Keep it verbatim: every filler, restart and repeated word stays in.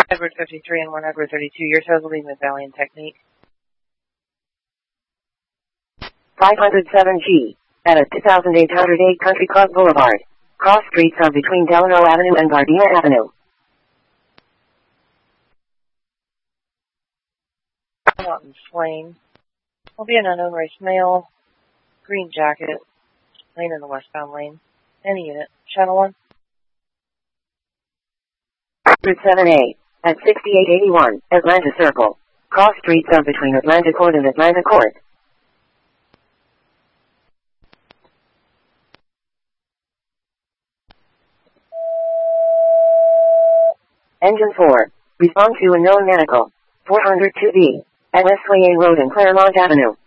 Edward fifty-three and one Edward thirty-two, your total lead medallion technique. five oh seven G, at a two thousand eight hundred eight Country Club Boulevard. Cross streets are between Delano Avenue and Gardena Avenue. Mountain Swain. Will be an unknown race male. Green jacket. Lane in the westbound lane. Any unit. Channel one. seven A, at sixty-eight eighty-one, Atlanta Circle. Cross streets are between Atlanta Court and Atlanta Court. Engine four. Respond to unknown medical. four oh two B, at Westway A Road and Claremont Avenue.